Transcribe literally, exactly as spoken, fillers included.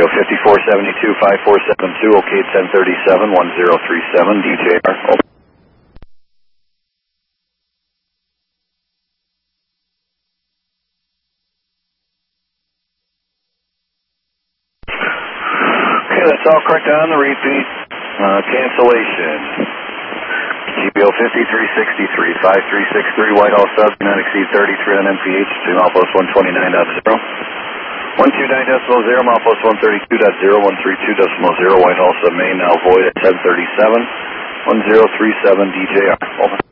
O fifty-four seventy-two, five four seven two, OK ten thirty-seven, one zero three seven, D J R. Over. Okay, that's all correct on the repeat. Uh, cancellation. G B O fifty-three sixty-three, five three six three, Whitehall South, do not exceed thirty-three on M P H, to milepost one twenty-nine point zero. one two nine decimal zero, milepost one thirty-two point zero, one three two decimal zero, Whitehall Sub Main, now void at ten thirty-seven, one zero three seven, D J R. Over.